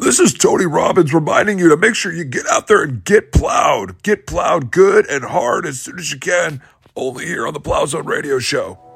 this is Tony Robbins reminding you to make sure you get out there and get plowed. Get plowed good and hard as soon as you can. Only here on the Plow Zone Radio Show.